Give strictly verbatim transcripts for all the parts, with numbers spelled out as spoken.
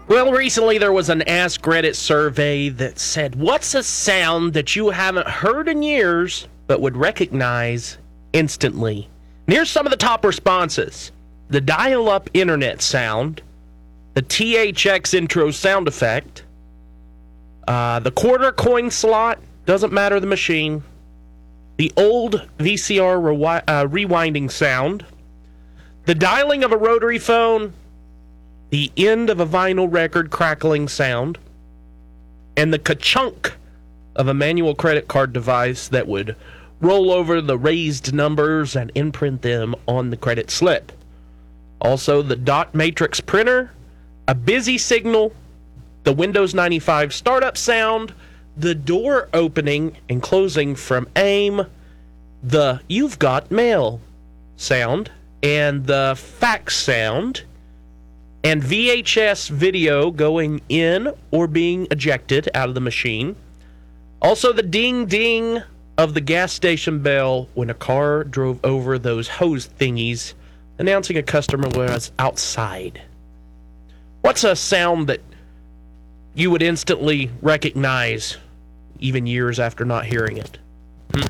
Well, recently there was an Ask Reddit survey that said, what's a sound that you haven't heard in years but would recognize instantly? And here's some of the top responses. The dial-up internet sound, the T H X intro sound effect, uh, the quarter coin slot, doesn't matter the machine, the old V C R rewi- uh, rewinding sound, the dialing of a rotary phone, the end of a vinyl record crackling sound, and the ka-chunk of a manual credit card device that would roll over the raised numbers and imprint them on the credit slip. Also, the dot matrix printer, a busy signal, the Windows ninety-five startup sound, the door opening and closing from AIM, the You've Got Mail sound, and the fax sound, and V H S video going in or being ejected out of the machine. Also, the ding-ding of the gas station bell when a car drove over those hose thingies, announcing a customer was outside. What's a sound that you would instantly recognize even years after not hearing it? Hmm.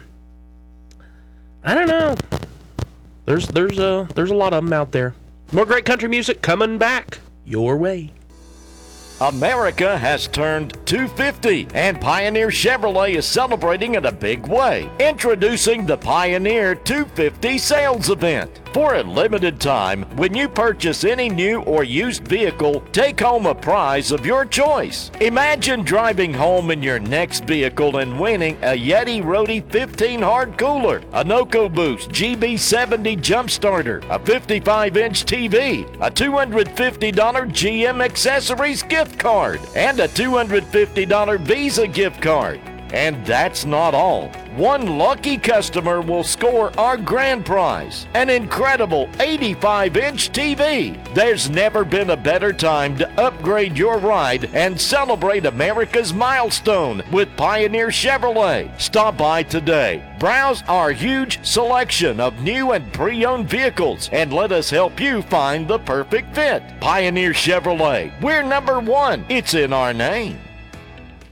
I don't know. There's there's a there's a lot of them out there. More great country music coming back your way. America has turned two fifty, and Pioneer Chevrolet is celebrating in a big way. Introducing the Pioneer two fifty Sales Event. For a limited time, when you purchase any new or used vehicle, take home a prize of your choice. Imagine driving home in your next vehicle and winning a Yeti Rode fifteen Hard Cooler, an EcoBoost G B seventy Jump Starter, a fifty-five inch T V, a two hundred fifty dollars G M Accessories gift card, and a two hundred fifty dollars Visa gift card. And that's not all. One lucky customer will score our grand prize, an incredible eighty-five inch T V. There's never been a better time to upgrade your ride and celebrate America's milestone with Pioneer Chevrolet. Stop by today. Browse our huge selection of new and pre-owned vehicles and let us help you find the perfect fit. Pioneer Chevrolet. We're number one. It's in our name.